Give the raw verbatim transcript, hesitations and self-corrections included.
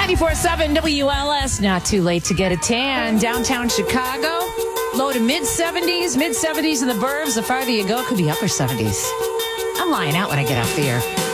ninety-four seven W L S, not too late to get a tan. Downtown Chicago, low to mid seventies, mid seventies in the burbs. The farther you go, could be upper seventies. I'm lying out when I get off the air.